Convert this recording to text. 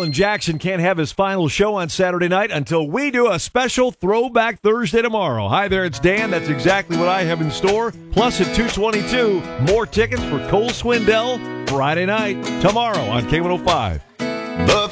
Alan Jackson can't have his final show on Saturday night until we do a special Throwback Thursday tomorrow. Hi there, it's Dan. That's exactly what I have in store. Plus at 2:22, more tickets for Cole Swindell Friday night tomorrow on K105. The